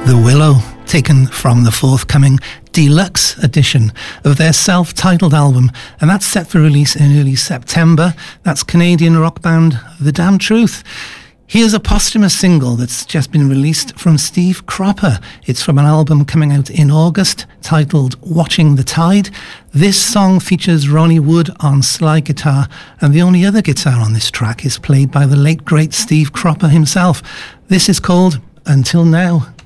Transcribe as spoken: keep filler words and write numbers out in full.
Willow, taken from the forthcoming deluxe edition of their self-titled album, and that's set for release in early September. That's Canadian rock band The Damn Truth. Here's a posthumous single that's just been released from Steve Cropper. It's from an album coming out in August titled Watching the Tide. This song features Ronnie Wood on slide guitar, and the only other guitar on this track is played by the late great Steve Cropper himself. This is called Until Now.